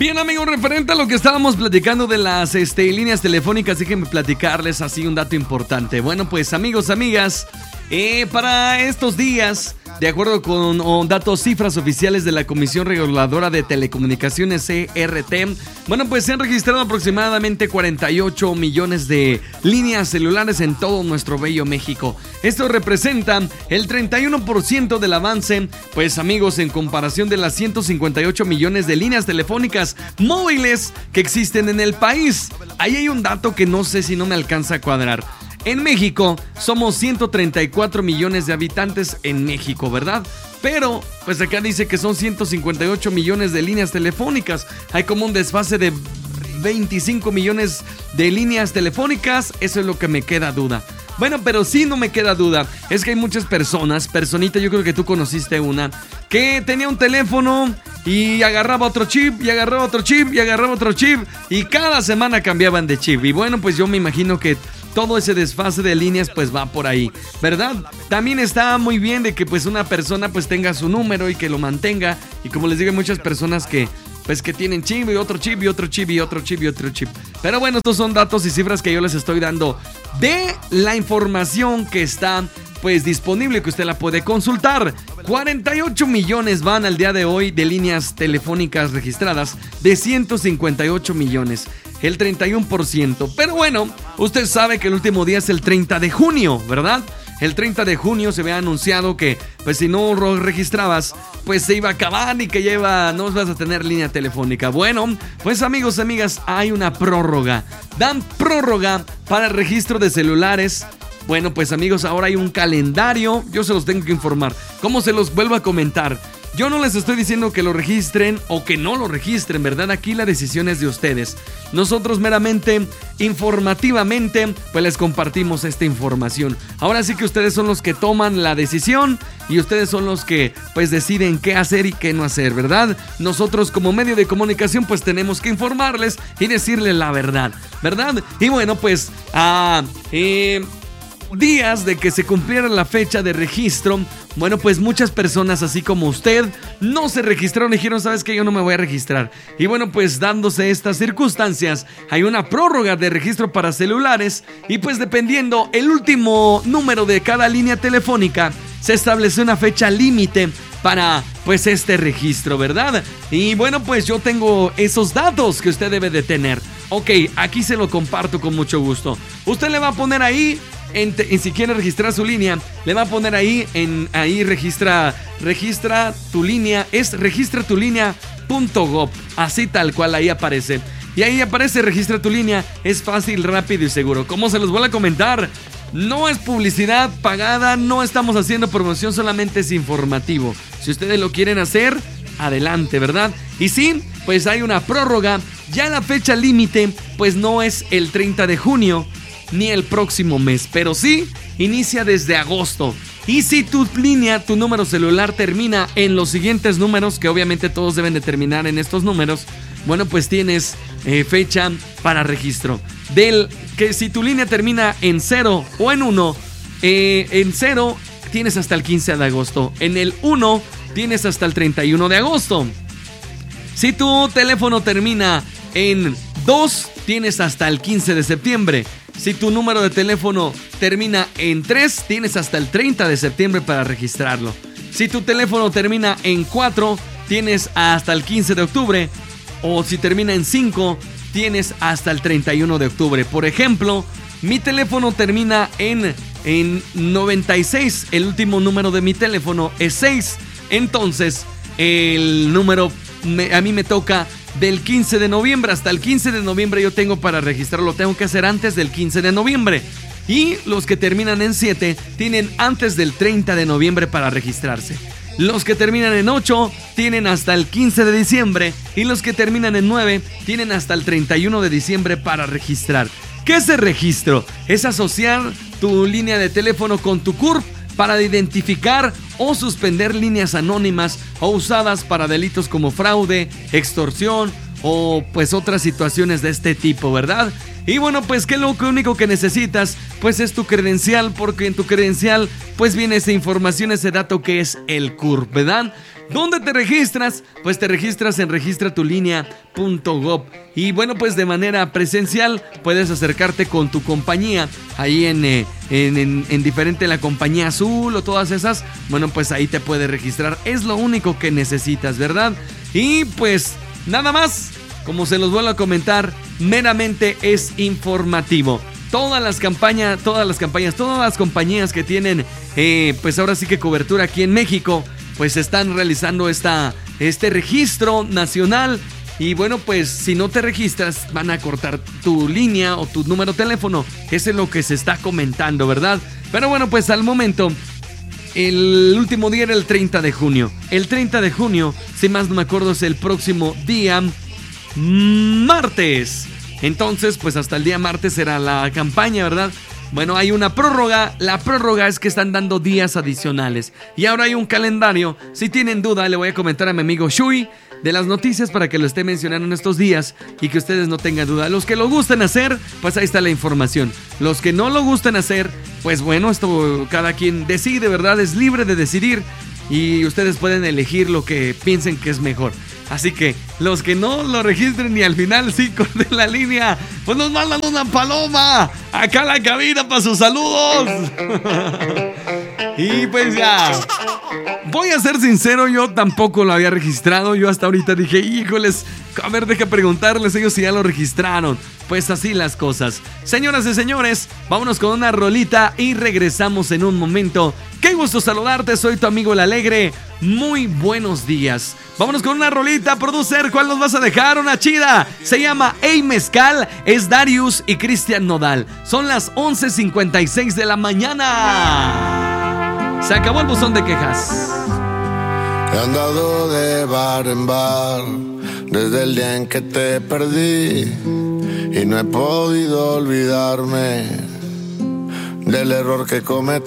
Bien, amigos, referente a lo que estábamos platicando de las líneas telefónicas, déjenme platicarles así un dato importante. Bueno, pues amigos, amigas, para estos días, de acuerdo con datos, cifras oficiales de la Comisión Reguladora de Telecomunicaciones, CRT, bueno, pues se han registrado aproximadamente 48 millones de líneas celulares en todo nuestro bello México. Esto representa el 31% del avance, pues amigos, en comparación de las 158 millones de líneas telefónicas móviles que existen en el país. Ahí hay un dato que no sé si no me alcanza a cuadrar. En México somos 134 millones de habitantes en México, ¿verdad? Pero, pues acá dice que son 158 millones de líneas telefónicas. Hay como un desfase de 25 millones de líneas telefónicas. Eso es lo que me queda duda. Bueno, pero sí no me queda duda. Es que hay muchas personita, yo creo que tú conociste una, que tenía un teléfono y agarraba otro chip, y agarraba otro chip, y agarraba otro chip, y cada semana cambiaban de chip. Y bueno, pues yo me imagino que todo ese desfase de líneas pues va por ahí, ¿verdad? También está muy bien de que pues una persona pues tenga su número y que lo mantenga. Y como les digo, hay muchas personas que pues que tienen chip y otro chip y otro chip y otro chip y otro chip. Pero bueno, estos son datos y cifras que yo les estoy dando de la información que está pues disponible, que usted la puede consultar. 48 millones van al día de hoy de líneas telefónicas registradas de 158 millones, el 31%. Pero bueno, usted sabe que el último día es el 30 de junio, ¿verdad? El 30 de junio se había anunciado que pues si no registrabas pues se iba a acabar y que no vas a tener línea telefónica. Bueno, pues amigos, amigas, hay una prórroga. Dan prórroga para el registro de celulares. Bueno, pues amigos, ahora hay un calendario. Yo se los tengo que informar. ¿Cómo se los vuelvo a comentar? Yo no les estoy diciendo que lo registren o que no lo registren, ¿verdad? Aquí la decisión es de ustedes. Nosotros meramente, informativamente, pues les compartimos esta información. Ahora sí que ustedes son los que toman la decisión y ustedes son los que pues deciden qué hacer y qué no hacer, ¿verdad? Nosotros como medio de comunicación pues tenemos que informarles y decirles la verdad, ¿verdad? Y bueno, pues días de que se cumpliera la fecha de registro, bueno, pues muchas personas así como usted no se registraron y dijeron, ¿sabes qué? Yo no me voy a registrar. Y bueno, pues dándose estas circunstancias, hay una prórroga de registro para celulares y pues dependiendo el último número de cada línea telefónica, se establece una fecha límite para pues este registro, ¿verdad? Y bueno, pues yo tengo esos datos que usted debe de tener. Ok, aquí se lo comparto con mucho gusto. Usted le va a poner ahí si quiere registrar su línea, le va a poner ahí registra tu línea, es registratulinea.gov, así tal cual ahí aparece. Y ahí aparece registra tu línea, es fácil, rápido y seguro. ¿Cómo se los voy a comentar? No es publicidad pagada, no estamos haciendo promoción, solamente es informativo. Si ustedes lo quieren hacer, adelante, ¿verdad? Y sí, pues hay una prórroga. Ya la fecha límite, pues no es el 30 de junio ni el próximo mes, pero sí inicia desde agosto. Y si tu línea, tu número celular termina en los siguientes números, que obviamente todos deben de terminar en estos números, bueno, pues tienes fecha para registro. Que si tu línea termina en 0 o en 1, en 0 tienes hasta el 15 de agosto, en el 1 tienes hasta el 31 de agosto. Si tu teléfono termina en 2, tienes hasta el 15 de septiembre. Si tu número de teléfono termina en 3, tienes hasta el 30 de septiembre para registrarlo. Si tu teléfono termina en 4, tienes hasta el 15 de octubre. O si termina en 5, tienes hasta el 31 de octubre. Por ejemplo, mi teléfono termina en 96. El último número de mi teléfono es 6. Entonces, el número a mí me toca del 15 de noviembre. Hasta el 15 de noviembre yo tengo para registrarlo. Tengo que hacer antes del 15 de noviembre. Y los que terminan en 7 tienen antes del 30 de noviembre para registrarse. Los que terminan en 8 tienen hasta el 15 de diciembre. Y los que terminan en 9 tienen hasta el 31 de diciembre para registrar. ¿Qué es el registro? Es asociar tu línea de teléfono con tu CURP para identificar o suspender líneas anónimas o usadas para delitos como fraude, extorsión o pues otras situaciones de este tipo, ¿verdad? Y bueno, pues que lo único que necesitas pues es tu credencial, porque en tu credencial pues viene esa información, ese dato que es el CURP, ¿verdad? ¿Dónde te registras? Pues te registras en registratulinea.gov. Y bueno, pues de manera presencial puedes acercarte con tu compañía ahí en diferente, la compañía azul o todas esas. Bueno, pues ahí te puedes registrar. Es lo único que necesitas, ¿verdad? Y pues nada más, como se los vuelvo a comentar, meramente es informativo. Todas las compañías que tienen, pues ahora sí que cobertura aquí en México, pues están realizando este registro nacional. Y bueno, pues si no te registras, van a cortar tu línea o tu número de teléfono. Eso es lo que se está comentando, ¿verdad? Pero bueno, pues al momento, el último día era el 30 de junio. El 30 de junio, si más no me acuerdo, es el próximo día martes. Entonces, pues hasta el día martes será la campaña, ¿verdad? Bueno, hay una prórroga. La prórroga es que están dando días adicionales. Y ahora hay un calendario. Si tienen duda, le voy a comentar a mi amigo Shui de las noticias para que lo esté mencionando en estos días y que ustedes no tengan duda. Los que lo gusten hacer, pues ahí está la información. Los que no lo gusten hacer, pues bueno, esto cada quien decide, ¿verdad? Es libre de decidir y ustedes pueden elegir lo que piensen que es mejor. Así que los que no lo registren y al final sí corten la línea, pues nos mandan una paloma acá a la cabina para sus saludos. Y pues ya, voy a ser sincero, yo tampoco lo había registrado. Yo hasta ahorita dije, híjoles, a ver, deja preguntarles ellos si ya lo registraron. Pues así las cosas. Señoras y señores, vámonos con una rolita y regresamos en un momento. Qué gusto saludarte, soy tu amigo el Alegre. Muy buenos días. Vámonos con una rolita, producer, ¿cuál nos vas a dejar? Una chida. Se llama Ey Mezcal, es Darius y Cristian Nodal. Son las 11:56 de la mañana. Se acabó el buzón de quejas. He andado de bar en bar desde el día en que te perdí y no he podido olvidarme del error que cometí.